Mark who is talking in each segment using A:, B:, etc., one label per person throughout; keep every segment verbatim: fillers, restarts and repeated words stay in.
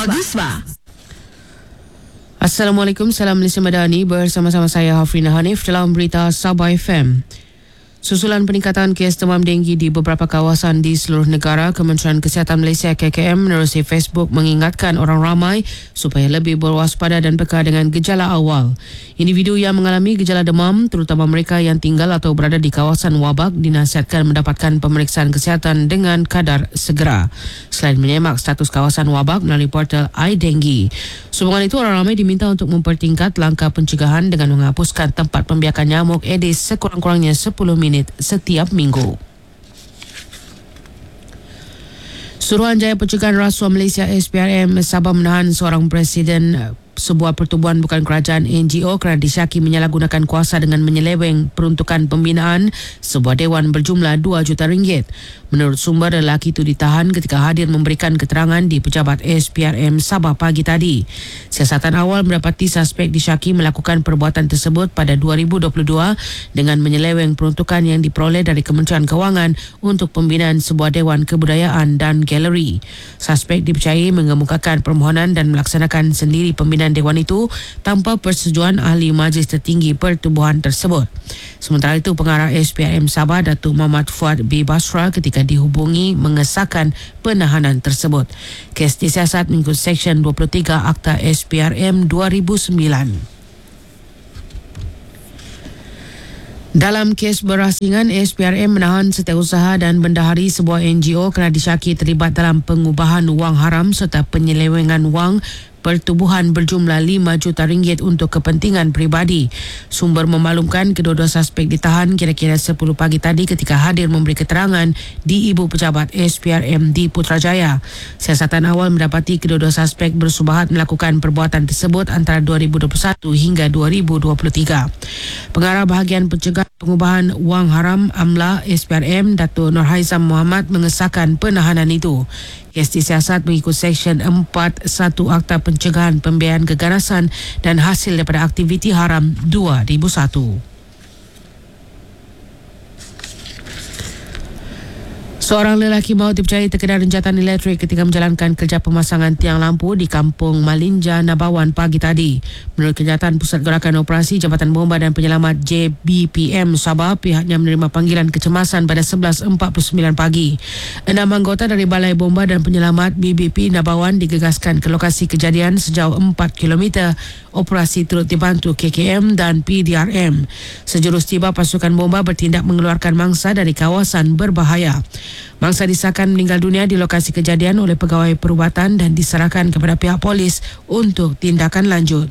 A: Agusma.
B: Assalamualaikum, salam Malaysia Madani, bersama-sama saya Hafrina Hanif dalam berita Sabah F M. Susulan peningkatan kes demam denggi di beberapa kawasan di seluruh negara, Kementerian Kesihatan Malaysia K K M menerusi Facebook mengingatkan orang ramai supaya lebih berwaspada dan peka dengan gejala awal. Individu yang mengalami gejala demam, terutama mereka yang tinggal atau berada di kawasan wabak, dinasihatkan mendapatkan pemeriksaan kesihatan dengan kadar segera. Selain menyemak status kawasan wabak melalui portal iDengue. Sehubungan itu, orang ramai diminta untuk mempertingkat langkah pencegahan dengan menghapuskan tempat pembiakan nyamuk Aedes sekurang-kurangnya sepuluh minit setiap minggu. Suruhanjaya Pencegahan Rasuah Malaysia S P R M Sabah menahan seorang presiden sebuah pertubuhan bukan kerajaan N G O kerana disyaki menyalahgunakan kuasa dengan menyeleweng peruntukan pembinaan sebuah dewan berjumlah dua juta ringgit. Menurut sumber, lelaki itu ditahan ketika hadir memberikan keterangan di pejabat S P R M Sabah pagi tadi. Siasatan awal mendapati suspek disyaki melakukan perbuatan tersebut pada dua ribu dua puluh dua dengan menyeleweng peruntukan yang diperoleh dari Kementerian Kewangan untuk pembinaan sebuah dewan kebudayaan dan galeri. Suspek dipercayai mengemukakan permohonan dan melaksanakan sendiri pembinaan dewan itu tanpa persetujuan ahli majlis tertinggi pertubuhan tersebut. Sementara itu, pengarah S P R M Sabah Datuk Muhammad Fuad B. Basra ketika dihubungi mengesahkan penahanan tersebut. Kes disiasat mengikut Seksyen dua puluh tiga Akta S P R M dua ribu sembilan. Dalam kes berasingan, S P R M menahan setiausaha dan bendahari sebuah N G O kerana disyaki terlibat dalam pengubahan wang haram serta penyelewengan wang pertubuhan berjumlah lima juta ringgit untuk kepentingan peribadi. Sumber memaklumkan kedua-dua suspek ditahan kira-kira sepuluh pagi tadi ketika hadir memberi keterangan di Ibu Pejabat S P R M di Putrajaya. Siasatan awal mendapati kedua-dua suspek bersubahat melakukan perbuatan tersebut antara dua ribu dua puluh satu hingga dua ribu dua puluh tiga. Pengarah Bahagian Pencegahan Pengubahan Wang Haram AMLA S P R M Datuk Nur Haizam Muhammad mengesahkan penahanan itu. Kes disiasat mengikut Seksyen empat puluh satu Akta Pencegahan Pembiayaan Keganasan dan hasil daripada aktiviti haram dua ribu satu. Seorang lelaki maut dipercayai terkena renjatan elektrik ketika menjalankan kerja pemasangan tiang lampu di Kampung Malinja, Nabawan pagi tadi. Menurut kenyataan Pusat Gerakan Operasi Jabatan Bomba dan Penyelamat J B P M Sabah, pihaknya menerima panggilan kecemasan pada sebelas empat puluh sembilan pagi. Enam anggota dari Balai Bomba dan Penyelamat B B P Nabawan digegaskan ke lokasi kejadian sejauh empat kilometer. Operasi turut dibantu K K M dan P D R M. Sejurus tiba pasukan bomba bertindak mengeluarkan mangsa dari kawasan berbahaya. Mangsa disahkan meninggal dunia di lokasi kejadian oleh pegawai perubatan dan diserahkan kepada pihak polis untuk tindakan lanjut.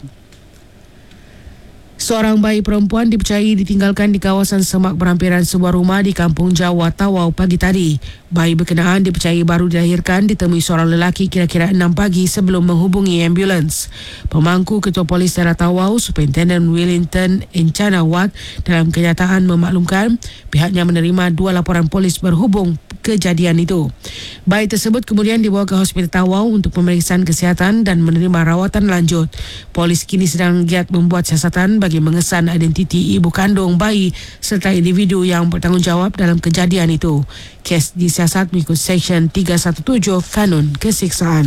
B: Seorang bayi perempuan dipercayai ditinggalkan di kawasan semak berhampiran sebuah rumah di Kampung Jawa, Tawau pagi tadi. Bayi berkenaan dipercayai baru dilahirkan ditemui seorang lelaki kira-kira enam pagi sebelum menghubungi ambulans. Pemangku Ketua Polis Daerah Tawau, Superintendent Wellington Encana Wat, dalam kenyataan memaklumkan pihaknya menerima dua laporan polis berhubung kejadian itu. Bayi tersebut kemudian dibawa ke Hospital Tawau untuk pemeriksaan kesihatan dan menerima rawatan lanjut. Polis kini sedang giat membuat siasatan bagi mengesan identiti ibu kandung bayi serta individu yang bertanggungjawab dalam kejadian itu. Kes disiasat mengikut Seksyen tiga satu tujuh Kanun Kesiksaan.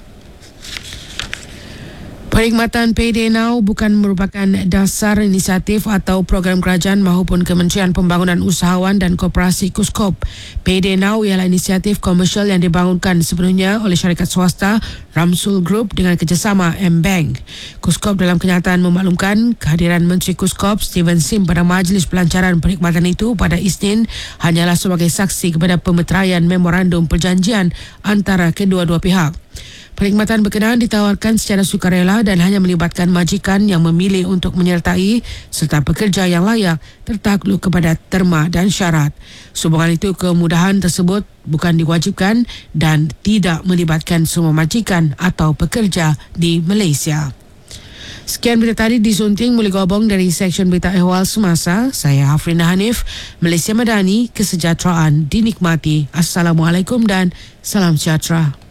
B: Perkhidmatan Payday Now bukan merupakan dasar inisiatif atau program kerajaan maupun Kementerian Pembangunan Usahawan dan Koperasi KUSKOP. Payday Now ialah inisiatif komersial yang dibangunkan sepenuhnya oleh syarikat swasta Ramsul Group dengan kerjasama M-Bank. KUSKOP dalam kenyataan memaklumkan kehadiran Menteri KUSKOP Steven Sim pada majlis pelancaran perkhidmatan itu pada Isnin hanyalah sebagai saksi kepada pemeteraian memorandum perjanjian antara kedua-dua pihak. Perkhidmatan berkenaan ditawarkan secara sukarela dan hanya melibatkan majikan yang memilih untuk menyertai serta pekerja yang layak tertakluk kepada terma dan syarat. Sehubungan itu, kemudahan tersebut bukan diwajibkan dan tidak melibatkan semua majikan atau pekerja di Malaysia. Sekian berita tadi disunting Muli Gobong dari Seksyen Berita Ehwal Semasa. Saya Hafrina Hanif, Malaysia Madani, kesejahteraan dinikmati. Assalamualaikum dan salam sejahtera.